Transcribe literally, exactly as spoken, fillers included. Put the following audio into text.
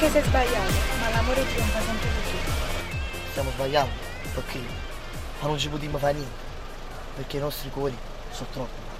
che sei sbagliato, ma l'amore trionfa sempre di più. Stiamo sbagliando, ok, ma non ci potremmo fare niente, perché i nostri cuori sono troppi.